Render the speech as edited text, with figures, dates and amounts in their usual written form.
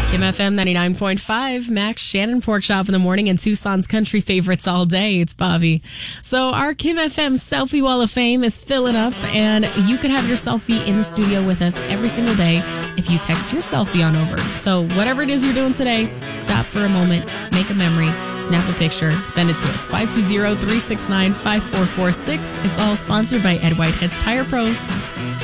Kim FM 99.5, Max, Shannon Pork Chop in the morning, and Tucson's country favorites all day. It's Bobby. So our Kim FM Selfie Wall of Fame is filling up, and you could have your selfie in the studio with us every single day if you text your selfie on over. So whatever it is you're doing today, stop for a moment, make a memory, snap a picture, send it to us. 520-369-5446. It's all sponsored by Ed Whitehead's Tire Pros.